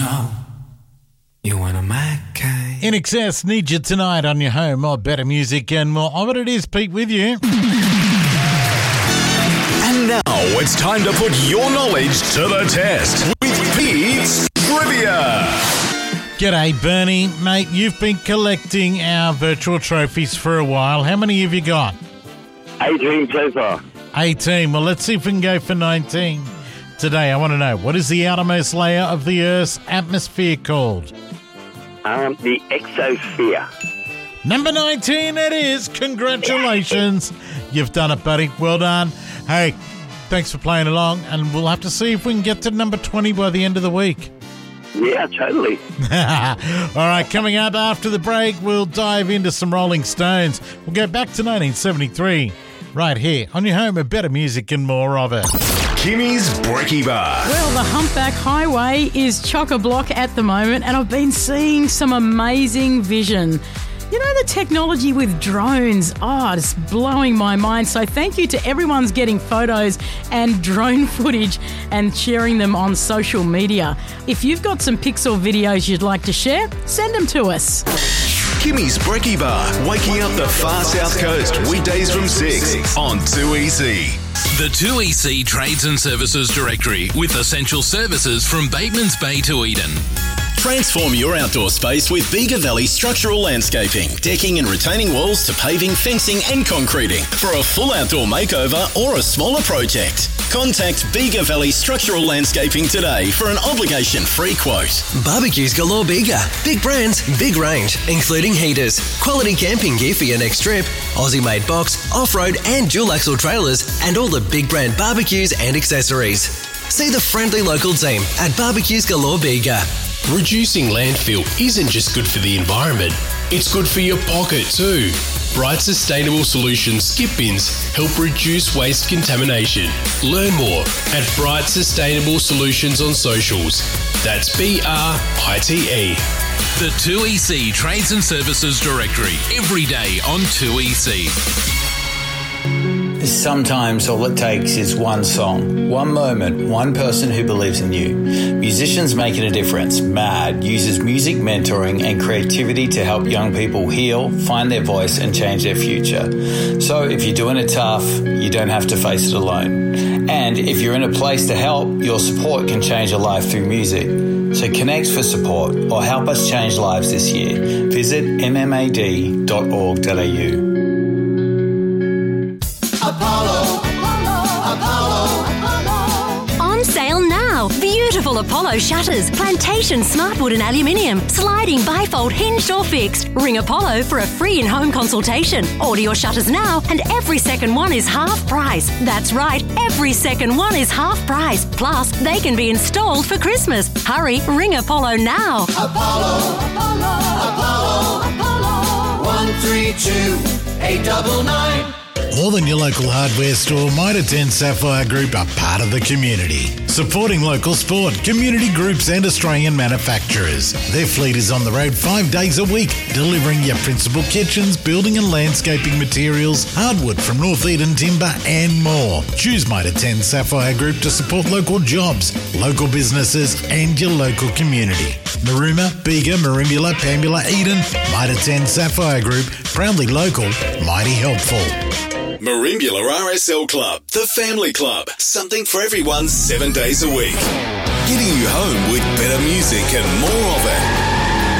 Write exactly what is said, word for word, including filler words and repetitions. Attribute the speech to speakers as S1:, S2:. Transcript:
S1: know you want a Mackay.
S2: In Excess, need you tonight on your home or better music and more. Oh, but it is Pete with you.
S3: And now it's time to put your knowledge to the test with Pete's Trivia.
S2: G'day, Bernie. Mate, you've been collecting our virtual trophies for a while. How many have you got?
S4: eighteen so far.
S2: eighteen. Well, let's see if we can go for nineteen. Today, I want to know, what is the outermost layer of the Earth's atmosphere called?
S4: Um, the exosphere.
S2: Number nineteen, it is. Congratulations. You've done it, buddy. Well done. Hey, thanks for playing along, and we'll have to see if we can get to number twenty by the end of the week.
S4: Yeah, totally.
S2: All right, coming up after the break, we'll dive into some Rolling Stones. We'll go back to nineteen seventy-three, right here on your home of better music and more of it.
S3: Kimmy's Brekkie Bar.
S5: Well, the Humpback Highway is chock-a-block at the moment, and I've been seeing some amazing vision. You know, the technology with drones, oh, it's blowing my mind. So thank you to everyone's getting photos and drone footage and sharing them on social media. If you've got some pics or videos you'd like to share, send them to us.
S3: Kimmy's Brekkie Bar, waking up the far south coast, weekdays from six on two E C.
S6: The two E C Trades and Services Directory with essential services from Bateman's Bay to Eden.
S7: Transform your outdoor space with Bega Valley Structural Landscaping, decking and retaining walls to paving, fencing and concreting. For a full outdoor makeover or a smaller project, contact Bega Valley Structural Landscaping today for an obligation-free quote.
S8: Barbecues Galore Bega. Big brands, big range, including heaters, quality camping gear for your next trip, Aussie-made box, off-road and dual-axle trailers, and all the big brand barbecues and accessories. See the friendly local team at Barbecues Galore Bega.
S9: Reducing landfill isn't just good for the environment, it's good for your pocket too. Bright Sustainable Solutions skip bins help reduce waste contamination. Learn more at Bright Sustainable Solutions on socials. That's B R I T E.
S6: The two E C Trades and Services Directory, every day on two E C.
S10: Sometimes all it takes is one song, one moment, one person who believes in you. Musicians Making a Difference, MAD, uses music mentoring and creativity to help young people heal, find their voice and change their future. So if you're doing it tough, you don't have to face it alone. And if you're in a place to help, your support can change a life through music. So connect for support or help us change lives this year. Visit m m a d dot org dot a u.
S11: Apollo, Apollo, Apollo, Apollo. On sale now. Beautiful Apollo shutters, plantation smartwood and aluminium, sliding bifold hinged or fixed. Ring Apollo for a free in-home consultation. Order your shutters now and every second one is half price. That's right, every second one is half price. Plus, they can be installed for Christmas. Hurry, ring Apollo now.
S1: Apollo, Apollo, Apollo, Apollo. one three two, eight nine nine.
S2: More than your local hardware store, Mitre ten Sapphire Group are part of the community, supporting local sport, community groups and Australian manufacturers. Their fleet is on the road five days a week, delivering your principal kitchens, building and landscaping materials, hardwood from North Eden timber and more. Choose Mitre ten Sapphire Group to support local jobs, local businesses and your local community. Marooma, Bega, Merimbula, Pambula, Eden, Mitre ten Sapphire Group, proudly local, mighty helpful.
S7: Merimbula R S L Club, the family club. Something for everyone seven days a week. Getting you home with better music and more of it.